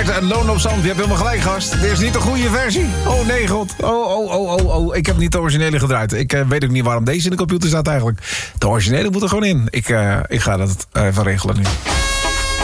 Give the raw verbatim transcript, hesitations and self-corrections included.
en Loon op Zand. Je hebt helemaal gelijk, gast. Dit is niet de goede versie. Oh nee, god. Oh, oh, oh, oh, oh. Ik heb niet de originele gedraaid. Ik uh, weet ook niet waarom deze in de computer staat eigenlijk. De originele moet er gewoon in. Ik, uh, ik ga dat even regelen nu.